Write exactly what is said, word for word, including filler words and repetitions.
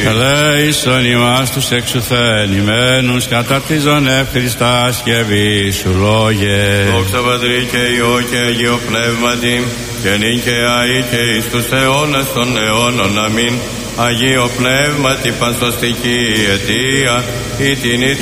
Ελέησον ημάς τους εξουθενημένους καταρτίζον εύχριστά σκευή σου λόγε. Δόξα Πατρί και Υιό και Αγίο Πνεύματι, και νυν και αεί και εις τους αιώνας των αιώνων. Αμήν. Αγίο Πνεύματι, πανσωστική αιτία, ή την